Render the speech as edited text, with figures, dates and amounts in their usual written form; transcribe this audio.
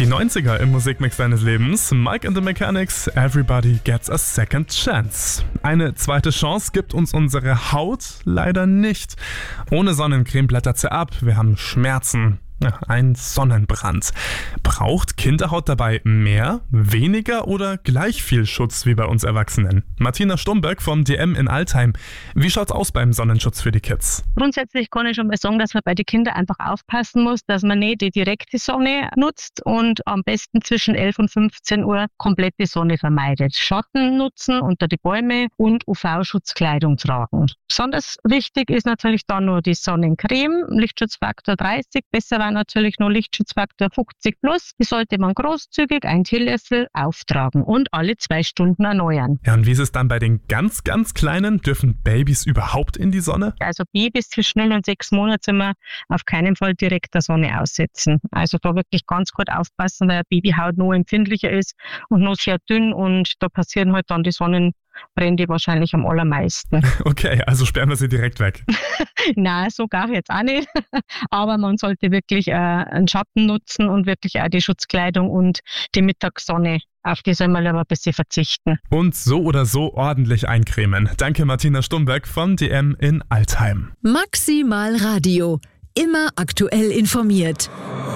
Die 90er im Musikmix deines Lebens. Mike and the Mechanics, Everybody Gets a Second Chance. Eine zweite Chance gibt uns unsere Haut leider nicht. Ohne Sonnencreme blättert sie ab, wir haben Schmerzen. Ja, ein Sonnenbrand. Braucht Kinderhaut dabei mehr, weniger oder gleich viel Schutz wie bei uns Erwachsenen? Martina Stumberg vom DM in Altheim. Wie schaut's aus beim Sonnenschutz für die Kids? Grundsätzlich kann ich schon mal sagen, dass man bei den Kindern einfach aufpassen muss, dass man nicht die direkte Sonne nutzt und am besten zwischen 11 und 15 Uhr komplett die Sonne vermeidet. Schatten nutzen unter die Bäume und UV-Schutzkleidung tragen. Besonders wichtig ist natürlich dann nur die Sonnencreme, Lichtschutzfaktor 30, besser war natürlich nur Lichtschutzfaktor 50 plus. Die sollte man großzügig, ein Teelöffel, auftragen und alle 2 Stunden erneuern. Ja, und wie ist es dann bei den ganz, ganz Kleinen? Dürfen Babys überhaupt in die Sonne? Also Babys zwischen 0 und 6 Monaten soll man auf keinen Fall direkt der Sonne aussetzen. Also da wirklich ganz gut aufpassen, weil eine Babyhaut noch empfindlicher ist und noch sehr dünn und da passieren halt dann die Sonnenbrände wahrscheinlich am allermeisten. Okay, also sperren wir sie direkt weg. Nein, so gar jetzt auch nicht. Aber man sollte wirklich einen Schatten nutzen und wirklich auch die Schutzkleidung und die Mittagssonne. Auf die soll man aber ein bisschen verzichten. Und so oder so ordentlich eincremen. Danke Martina Stumberg vom DM in Altheim. Maximal Radio. Immer aktuell informiert.